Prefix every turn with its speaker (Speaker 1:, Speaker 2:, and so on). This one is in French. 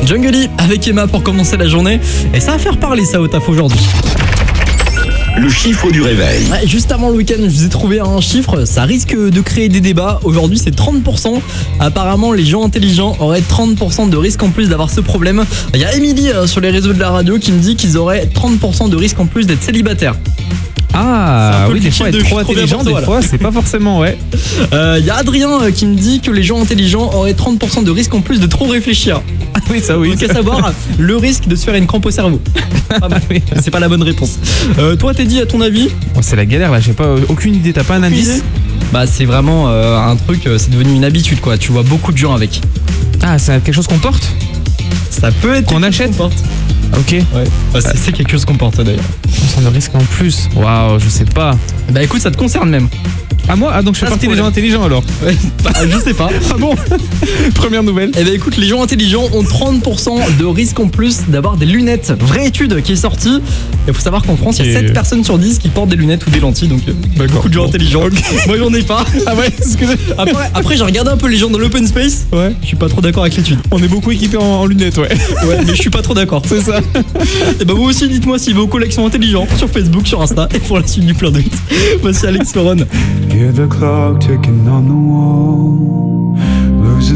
Speaker 1: Jungle avec Emma pour commencer la journée. Et ça va faire parler ça au taf aujourd'hui.
Speaker 2: Le chiffre du réveil.
Speaker 1: Ouais, juste avant le week-end, je vous ai trouvé un chiffre. Ça risque de créer des débats. Aujourd'hui, c'est 30%. Apparemment, les gens intelligents auraient 30% de risque en plus d'avoir ce problème. Il y a Émilie sur les réseaux de la radio qui me dit qu'ils auraient 30% de risque en plus d'être célibataires.
Speaker 3: Ah oui, des
Speaker 1: cliché
Speaker 3: fois
Speaker 1: de
Speaker 3: être trop
Speaker 1: je suis trop
Speaker 3: intelligent,
Speaker 1: bien pour
Speaker 3: des
Speaker 1: toi,
Speaker 3: fois c'est pas forcément, ouais.
Speaker 1: Il y a Adrien qui me dit que les gens intelligents auraient 30% de risque en plus de trop réfléchir.
Speaker 3: Oui, ça oui.
Speaker 1: Donc à savoir, le risque de se faire une crampe au cerveau. Pas mal. C'est pas la bonne réponse. Toi, Teddy, à ton avis?
Speaker 3: Oh, c'est la galère là, j'ai pas aucune idée, t'as pas un indice?
Speaker 1: Bah c'est vraiment un truc, c'est devenu une habitude quoi. Tu vois beaucoup de gens avec.
Speaker 3: Ah, c'est quelque chose qu'on porte?
Speaker 1: Ça peut être
Speaker 3: qu'on
Speaker 1: quelque chose
Speaker 3: achète?
Speaker 1: qu'on porte.
Speaker 3: Ok.
Speaker 1: Ouais. C'est quelque chose qu'on porte d'ailleurs.
Speaker 3: On s'en risque en plus. Waouh, je sais pas.
Speaker 1: Bah écoute, ça te concerne même.
Speaker 3: Ah moi? Ah donc je fais partie des gens intelligents alors?
Speaker 1: Ouais. Bah, je sais pas.
Speaker 3: Ah bon? Première nouvelle.
Speaker 1: Eh ben écoute, les gens intelligents ont 30% de risque en plus d'avoir des lunettes. Vraie étude qui est sortie. Il faut savoir qu'en France, il y a 7 personnes sur 10 qui portent des lunettes ou des lentilles. Donc beaucoup de gens intelligents. Moi j'en ai pas.
Speaker 3: Ah ouais,
Speaker 1: Après j'ai regardé un peu les gens dans l'open space.
Speaker 3: Ouais.
Speaker 1: Je suis pas trop d'accord avec l'étude.
Speaker 3: On est beaucoup équipés en lunettes, ouais.
Speaker 1: Ouais, mais je suis pas trop d'accord.
Speaker 3: C'est ça.
Speaker 1: Et bah vous aussi, dites-moi si vos collections intelligentes sur Facebook, sur Insta et pour la suite du plein de hits. Voici Alex Lauren.
Speaker 4: Hear the clock ticking on the wall. Loses